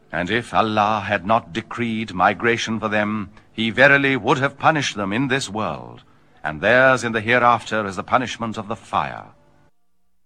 And if Allah had not decreed migration for them, he verily would have punished them in this world, and theirs in the hereafter is the punishment of the fire.